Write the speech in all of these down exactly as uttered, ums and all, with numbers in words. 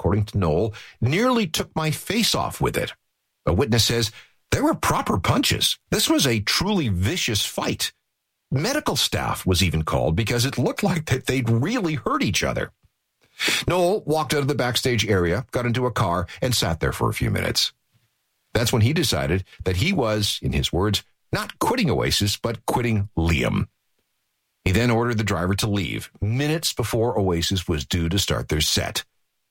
according to Noel, nearly took my face off with it. A witness says there were proper punches. This was a truly vicious fight. Medical staff was even called because it looked like that they'd really hurt each other. Noel walked out of the backstage area, got into a car, and sat there for a few minutes. That's when he decided that he was, in his words, not quitting Oasis, but quitting Liam. He then ordered the driver to leave, minutes before Oasis was due to start their set.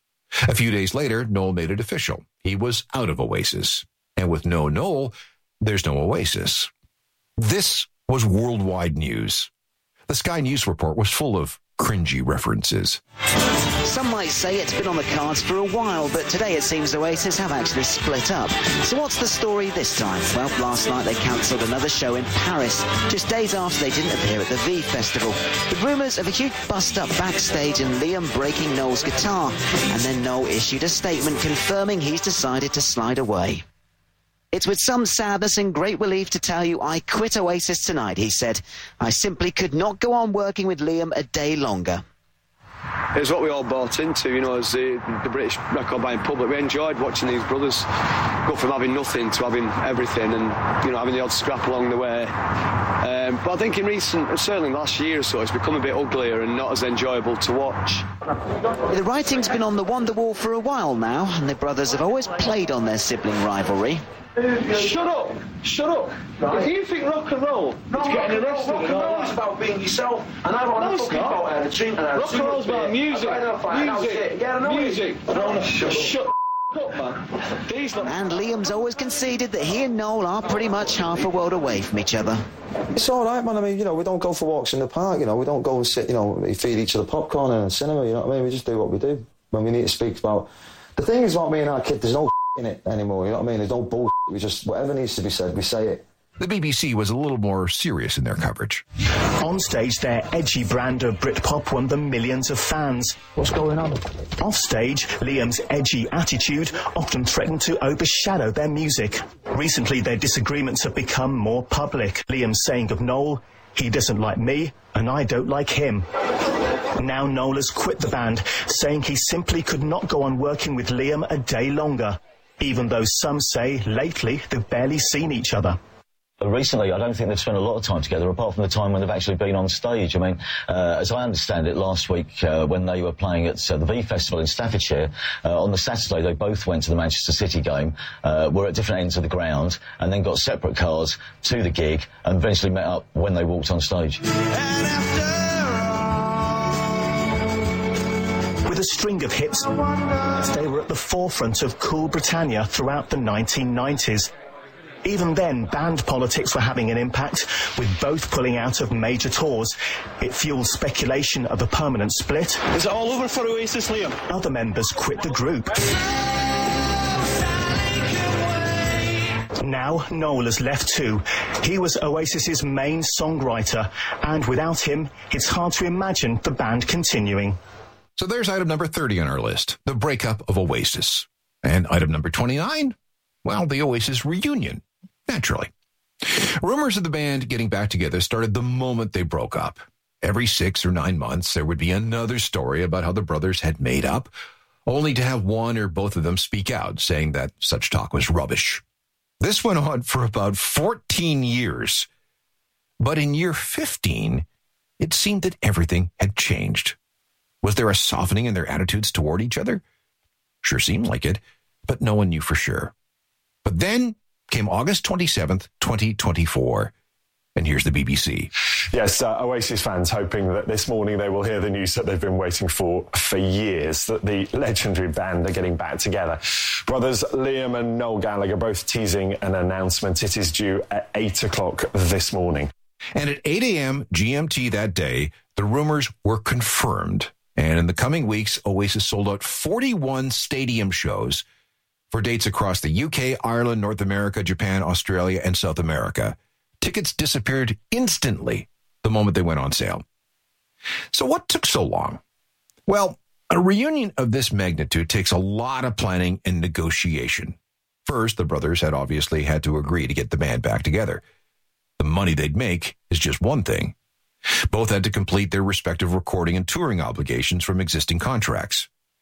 A few days later, Noel made it official. He was out of Oasis. And with no Noel, there's no Oasis. This was worldwide news. The Sky News report was full of cringy references. Some might say it's been on the cards for a while, but today it seems Oasis have actually split up. So what's the story this time? Well, last night they cancelled another show in Paris, just days after they didn't appear at the V Festival, with rumours of a huge bust-up backstage and Liam breaking Noel's guitar. And then Noel issued a statement confirming he's decided to slide away. It's with some sadness and great relief to tell you I quit Oasis tonight, he said. I simply could not go on working with Liam a day longer. It was what we all bought into, you know, as the, the British record buying public. We enjoyed watching these brothers go from having nothing to having everything and, you know, having the odd scrap along the way. Um, but I think in recent, certainly last year or so, it's become a bit uglier and not as enjoyable to watch. The writing's been on the wonder wall for a while now, and the brothers have always played on their sibling rivalry. Shut up! Shut up! Right. If you think rock and roll no, is getting arrested, rock and roll is about being yourself, and I don't no, want to fucking about how to drink and how to rock and roll's about music, music, yeah, I know music. I don't want to shut, shut up, man. These and Liam's always conceded that he and Noel are pretty much half a world away from each other. It's all right, man. I mean, you know, we don't go for walks in the park. You know, we don't go and sit. You know, we feed each other popcorn in a cinema. You know what I mean? We just do what we do when we need to speak about. The thing is about me and our kid, there's no in it anymore, you know what I mean? There's no bullshit. We just, whatever needs to be said, we say it. The B B C was a little more serious in their coverage. On stage, their edgy brand of Britpop won them millions of fans. What's going on? Off stage, Liam's edgy attitude often threatened to overshadow their music. Recently, their disagreements have become more public. Liam saying of Noel, he doesn't like me, and I don't like him. Now Noel has quit the band, saying he simply could not go on working with Liam a day longer, even though some say lately they've barely seen each other. Recently, I don't think they've spent a lot of time together, apart from the time when they've actually been on stage. I mean, uh, as I understand it, last week uh, when they were playing at uh, the V Festival in Staffordshire, uh, on the Saturday they both went to the Manchester City game, uh, were at different ends of the ground, and then got separate cars to the gig, and eventually met up when they walked on stage. With a string of hits, they were at the forefront of Cool Britannia throughout the nineteen nineties. Even then, band politics were having an impact, with both pulling out of major tours. It fueled speculation of a permanent split. Is it all over for Oasis, Liam? Other members quit the group. Now, Noel has left too. He was Oasis's main songwriter, and without him, it's hard to imagine the band continuing. So there's item number thirty on our list, the breakup of Oasis. And item number twenty-nine, well, the Oasis reunion, naturally. Rumors of the band getting back together started the moment they broke up. Every six or nine months, there would be another story about how the brothers had made up, only to have one or both of them speak out, saying that such talk was rubbish. This went on for about fourteen years. But in year fifteen, it seemed that everything had changed. Was there a softening in their attitudes toward each other? Sure seemed like it, but no one knew for sure. But then came August twenty-seventh, twenty twenty-four, and here's the B B C. Yes, uh, Oasis fans hoping that this morning they will hear the news that they've been waiting for for years, that the legendary band are getting back together. Brothers Liam and Noel Gallagher both teasing an announcement. It is due at eight o'clock this morning. And at eight a.m. G M T that day, the rumors were confirmed. And in the coming weeks, Oasis sold out forty-one stadium shows for dates across the U K, Ireland, North America, Japan, Australia, and South America. Tickets disappeared instantly the moment they went on sale. So what took so long? Well, a reunion of this magnitude takes a lot of planning and negotiation. First, the brothers had obviously had to agree to get the band back together. The money they'd make is just one thing. Both had to complete their respective recording and touring obligations from existing contracts.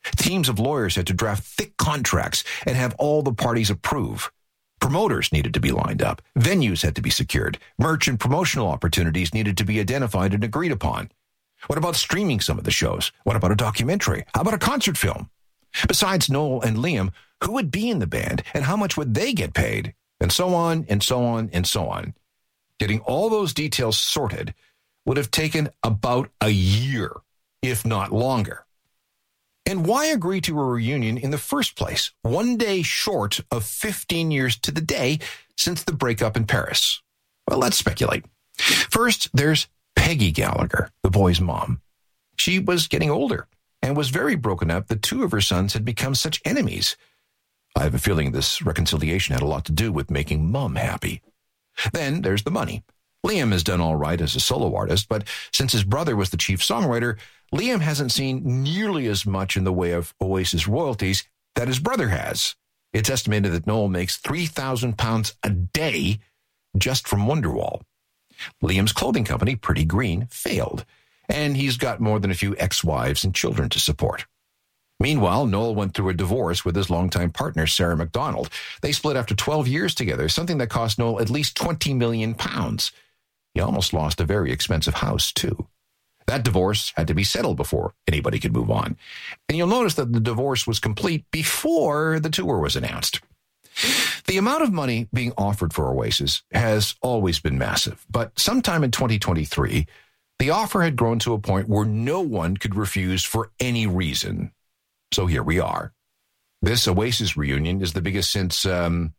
Teams of lawyers had to draft thick contracts and have all the parties approve. Promoters needed to be lined up. Venues had to be secured. Merch and promotional opportunities needed to be identified and agreed upon. What about streaming some of the shows? What about a documentary? How about a concert film? Besides Noel and Liam, who would be in the band and how much would they get paid? And so on and so on and so on. Getting all those details sorted would have taken about a year, if not longer. And why agree to a reunion in the first place, one day short of fifteen years to the day since the breakup in Paris? Well, let's speculate. First, there's Peggy Gallagher, the boy's mom. She was getting older and was very broken up that two of her sons had become such enemies. I have a feeling this reconciliation had a lot to do with making Mom happy. Then there's the money. Liam has done all right as a solo artist, but since his brother was the chief songwriter, Liam hasn't seen nearly as much in the way of Oasis royalties that his brother has. It's estimated that Noel makes three thousand pounds a day just from Wonderwall. Liam's clothing company, Pretty Green, failed, and he's got more than a few ex-wives and children to support. Meanwhile, Noel went through a divorce with his longtime partner, Sarah McDonald. They split after twelve years together, something that cost Noel at least twenty million pounds. He almost lost a very expensive house, too. That divorce had to be settled before anybody could move on. And you'll notice that the divorce was complete before the tour was announced. The amount of money being offered for Oasis has always been massive, but sometime in twenty twenty-three, the offer had grown to a point where no one could refuse for any reason. So here we are. This Oasis reunion is the biggest since, um,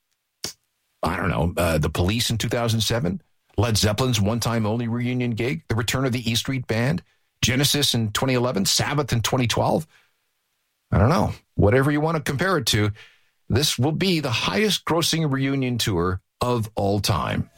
I don't know, uh, The Police in two thousand seven, Led Zeppelin's one-time-only reunion gig, the return of the E Street Band, Genesis in twenty eleven, Sabbath in twenty twelve. I don't know. Whatever you want to compare it to, this will be the highest-grossing reunion tour of all time.